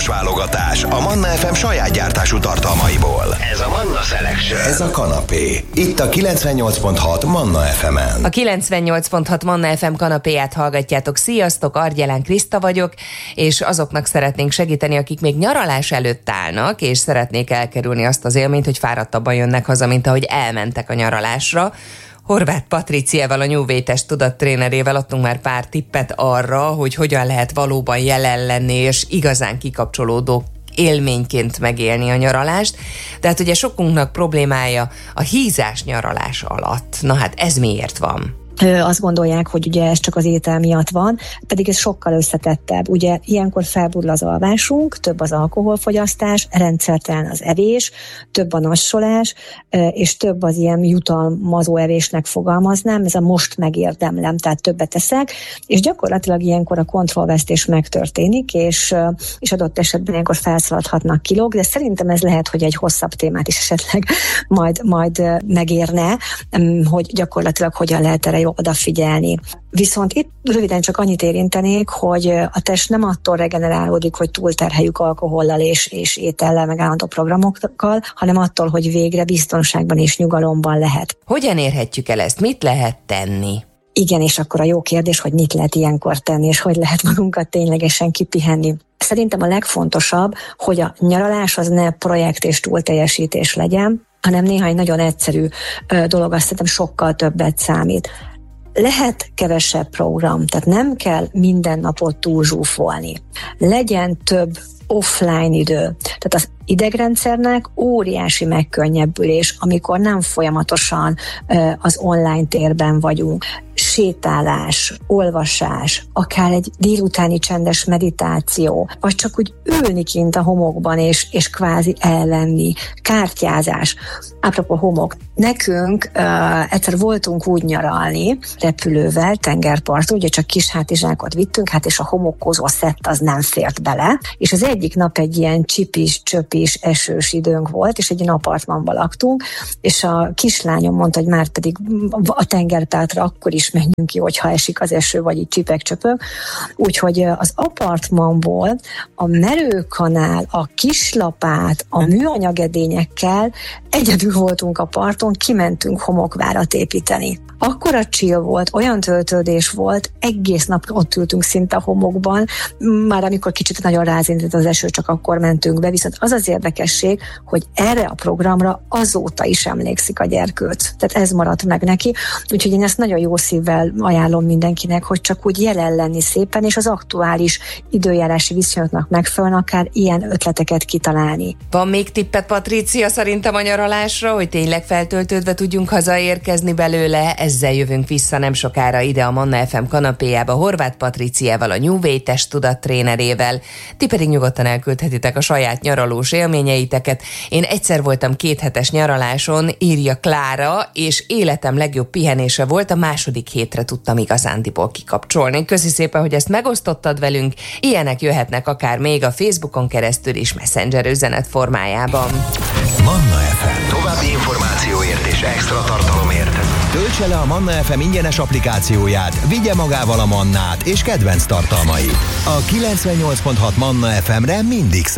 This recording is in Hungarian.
játékos válogatás a Manna FM saját gyártású tartalmaiból. Ez a Manna Selection. Ez a kanapé. Itt a 98.6 Manna FM-en. A 98.6 Manna FM kanapéját hallgatjátok. Sziasztok, Argyelán Kriszta vagyok, és azoknak szeretnénk segíteni, akik még nyaralás előtt állnak, és szeretnék elkerülni azt az élményt, hogy fáradtabban jönnek haza, mint ahogy elmentek a nyaralásra. Horváth Patriciával, a New Way Test tudattrénerével adtunk már pár tippet arra, hogy hogyan lehet valóban jelen lenni, és igazán kikapcsolódó élményként megélni a nyaralást. Tehát ugye sokunknak problémája a hízás nyaralás alatt. Na hát ez miért van? Azt gondolják, hogy ugye ez csak az étel miatt van, pedig ez sokkal összetettebb. Ugye ilyenkor felborul az alvásunk, több az alkoholfogyasztás, rendszertelen az evés, több a nassolás, és több az ilyen jutalmazó evésnek fogalmaznám, ez a most megérdemlem, tehát többet eszek, és gyakorlatilag ilyenkor a kontrollvesztés megtörténik, és adott esetben ilyenkor felszaladhatnak kilók, de szerintem ez lehet, hogy egy hosszabb témát is esetleg majd megérne, hogy gyakorlatilag hogyan lehet erre odafigyelni. Viszont itt röviden csak annyit érintenék, hogy a test nem attól regenerálódik, hogy túlterheljük alkohollal és étellel, meg állandó programokkal, hanem attól, hogy végre biztonságban és nyugalomban lehet. Hogyan érhetjük el ezt? Mit lehet tenni? Igen, és akkor a jó kérdés, hogy mit lehet ilyenkor tenni, és hogy lehet magunkat ténylegesen kipihenni. Szerintem a legfontosabb, hogy a nyaralás az ne projekt és túlteljesítés legyen, hanem néha egy nagyon egyszerű dolog, azt szerintem sokkal többet számít. Lehet kevesebb program, tehát nem kell minden napot túlzsúfolni. Legyen több offline idő. Tehát az idegrendszernek óriási megkönnyebbülés, amikor nem folyamatosan az online térben vagyunk. Sétálás, olvasás, akár egy délutáni csendes meditáció, vagy csak úgy ülni kint a homokban és kvázi ellenni, kártyázás. Apropó homok, nekünk egyszer voltunk úgy nyaralni repülővel, tengerparton, ugye csak kis hátizsákot vittünk, és a homokkozó szett az nem fért bele, és az egyik nap egy ilyen csipis, csöpis, esős időnk volt, és egy ilyen apartmanban laktunk, és a kislányom mondta, hogy már pedig a tengerpartra akkor is menjünk ki, hogyha esik az eső, vagy így csipek-csöpök. Úgyhogy az apartmanból a merőkanál, a kislapát, a műanyagedényekkel egyedül voltunk a parton, kimentünk homokvárat építeni. Akkora chill volt, olyan töltődés volt, egész nap ott ültünk szinte a homokban, már amikor kicsit nagyon rázindult az eső, csak akkor mentünk be, viszont az az érdekesség, hogy erre a programra azóta is emlékszik a gyerkőc. Tehát ez maradt meg neki, úgyhogy én ezt nagyon jó szívvel ajánlom mindenkinek, hogy csak úgy jelen lenni szépen, és az aktuális időjárási viszonyoknak megfelelően akár ilyen ötleteket kitalálni. Van még tippet, Patricia, szerintem a nyaralásra, hogy tényleg feltöltődve tudjunk hazaérkezni belőle? Ezzel jövünk vissza nem sokára ide a Manna FM kanapéjába Horváth Patriciával, a New Way Test tudattrénerével. Ti pedig nyugodtan elküldhetitek a saját nyaralós élményeiteket. Én egyszer voltam 2 hetes nyaraláson, írja Klára, és életem legjobb pihenése volt, a második hétre tudtam igazándiból kikapcsolni. Köszi szépen, hogy ezt megosztottad velünk. Ilyenek jöhetnek akár még a Facebookon keresztül is Messenger üzenet formájában. Manna FM. További információért és extra tartalomért töltse le a Manna FM ingyenes applikációját, vigye magával a Mannát és kedvenc tartalmait. A 98.6 Manna FM-re mindig